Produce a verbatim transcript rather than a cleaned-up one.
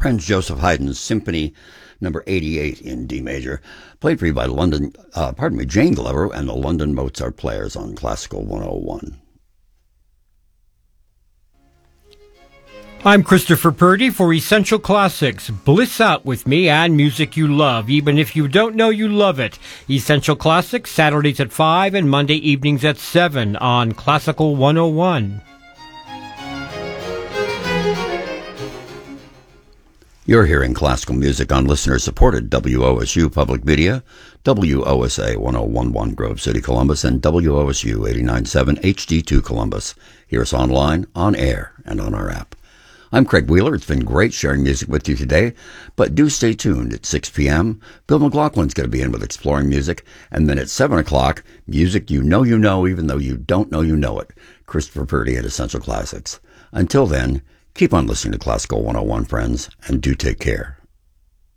Franz Joseph Haydn's Symphony Number eighty-eight in D major, played for you by London, uh, pardon me, Jane Glover and the London Mozart Players on Classical one oh one. I'm Christopher Purdy for Essential Classics. Bliss out with me and music you love, even if you don't know you love it. Essential Classics, Saturdays at five and Monday evenings at seven on Classical one oh one. You're hearing classical music on listener-supported W O S U Public Media, W O S A ten eleven Grove City, Columbus, and W O S U eighty-nine point seven H D two Columbus. Hear us online, on air, and on our app. I'm Craig Wheeler. It's been great sharing music with you today, but do stay tuned. At six p.m., Bill McLaughlin's going to be in with Exploring Music, and then at seven o'clock, music you know you know even though you don't know you know it. Christopher Purdy and Essential Classics. Until then, keep on listening to Classical one oh one, friends, and do take care.